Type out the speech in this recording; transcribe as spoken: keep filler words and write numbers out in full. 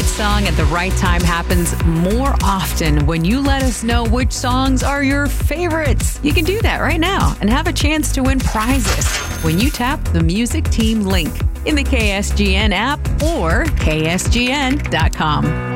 song at the right time happens more often when you let us know which songs are your favorites. You can do that right now and have a chance to win prizes when you tap the Music Team link in the K S G N app or K S G N dot com.